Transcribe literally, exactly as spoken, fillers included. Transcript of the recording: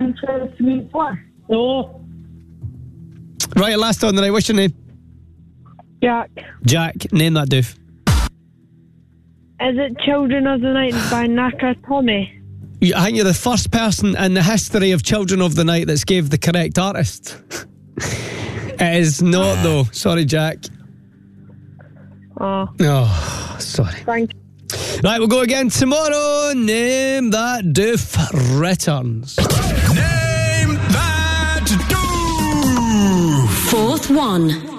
one, two, three, four. No. Right, last on the night. What's your name? Jack. Jack. Name that doof. Is it Children of the Night by Nakatomi? You- I think you're the first person in the history of Children of the Night that's gave the correct artist. It is not, though. Sorry, Jack. Oh. Oh, sorry. Thank you. Right, we'll go again tomorrow. Name That Doof returns. Name That Doof. Fourth one.